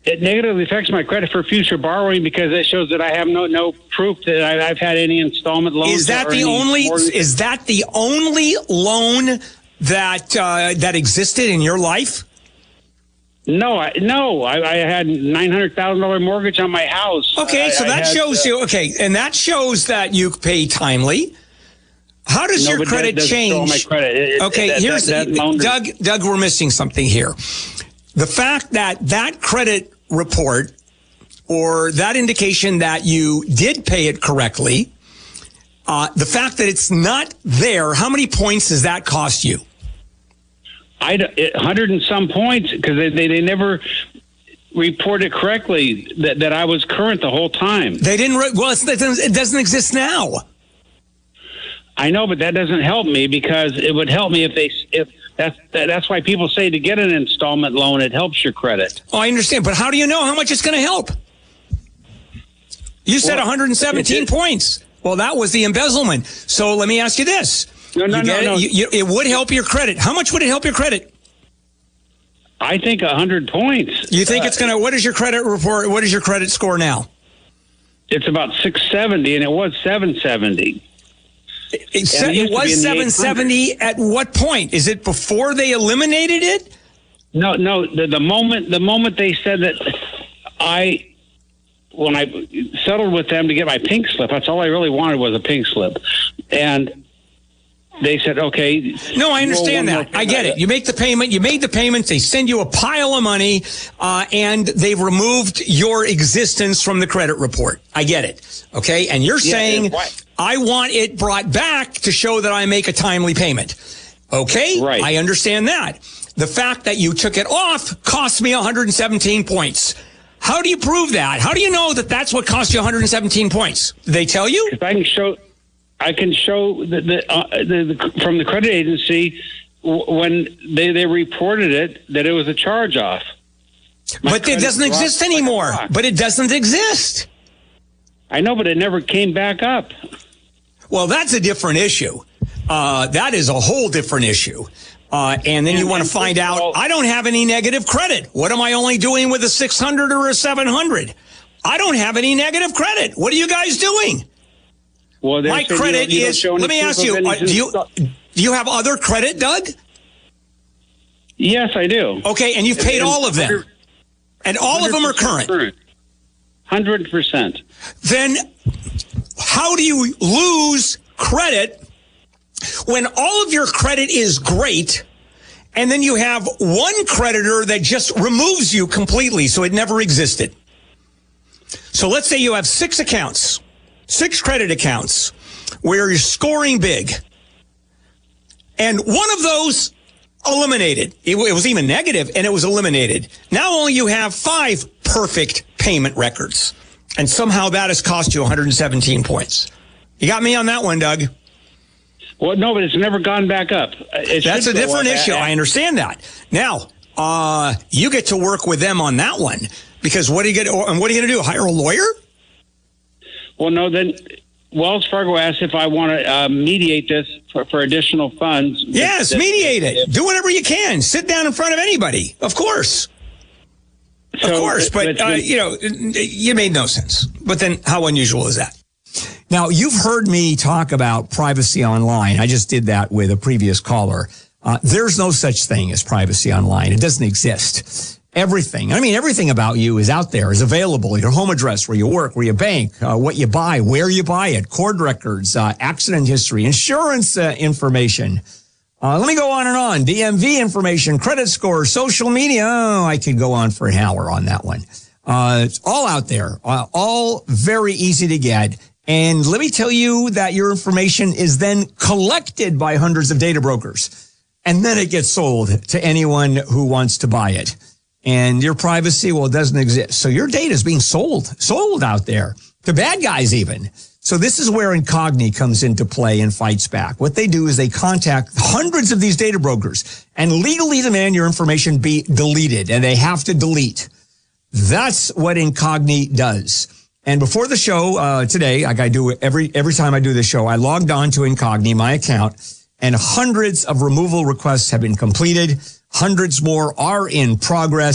It negatively affects my credit for future borrowing because it shows that I have no proof that I've had any installment loans. Is that the only loan that existed in your life? No. I had $900,000 mortgage on my house. Okay, so that shows you. Okay, and that shows that you pay timely. How does your credit change? My credit. Okay, Doug, we're missing something here. The fact that credit report or that indication that you did pay it correctly, the fact that it's not there, how many points does that cost you? 100 and some points because they never reported correctly that I was current the whole time. They didn't. It doesn't exist now. I know, but that doesn't help me because it would help me if that's why people say to get an installment loan, it helps your credit. Oh, I understand, but how do you know how much it's going to help? You said 117 points. Well, that was the embezzlement. So let me ask you this. No. It would help your credit. How much would it help your credit? I think 100 points. You think it's going to, what is your credit report? What is your credit score now? It's about 670 and it was 770. It was 770 at what point? Is it before they eliminated it? No. The moment they said that when I settled with them to get my pink slip, that's all I really wanted was a pink slip. And they said, okay. No, I understand that. I get it. You make the payment. You made the payment. They send you a pile of money, and they've removed your existence from the credit report. I get it. Okay. And you're saying, I want it brought back to show that I make a timely payment. Okay. Right. I understand that. The fact that you took it off cost me 117 points. How do you prove that? How do you know that that's what cost you 117 points? Did they tell you? I can show from the credit agency when they reported it that it was a charge off. But it doesn't exist anymore. But it doesn't exist. I know, but it never came back up. Well, that's a different issue. That is a whole different issue. And then you want to find out, I don't have any negative credit. What am I only doing with a 600 or a 700? I don't have any negative credit. What are you guys doing? Well, my credit is, let me ask you, do you have other credit, Doug? Yes, I do. Okay, and you've paid all of them. And all of them are current. 100%. Then how do you lose credit when all of your credit is great and then you have one creditor that just removes you completely so it never existed? So let's say you have 6 credit accounts where you're scoring big. And one of those eliminated. It was even negative and it was eliminated. Now only you have 5 perfect payment records. And somehow that has cost you 117 points. You got me on that one, Doug. Well, no, but it's never gone back up. That's a different issue. I understand that. Now, you get to work with them on that one because what are you going to do? Hire a lawyer? Well, no, then Wells Fargo asked if I want to mediate this for additional funds. Yes, mediate it. Do whatever you can. Sit down in front of anybody. Of course. But you made no sense. But then how unusual is that? Now, you've heard me talk about privacy online. I just did that with a previous caller. There's no such thing as privacy online. It doesn't exist. Everything about you is out there, is available. Your home address, where you work, where you bank, what you buy, where you buy it, court records, accident history, insurance information. Let me go on and on. DMV information, credit score, social media. Oh, I could go on for an hour on that one. It's all out there, all very easy to get. And let me tell you that your information is then collected by hundreds of data brokers. And then it gets sold to anyone who wants to buy it. And your privacy, well, it doesn't exist. So your data is being sold out there to bad guys even. So this is where Incogni comes into play and fights back. What they do is they contact hundreds of these data brokers and legally demand your information be deleted, and they have to delete. That's what Incogni does. And before the show today, like I do every time I do this show, I logged on to Incogni, my account, and hundreds of removal requests have been completed. Hundreds more are in progress.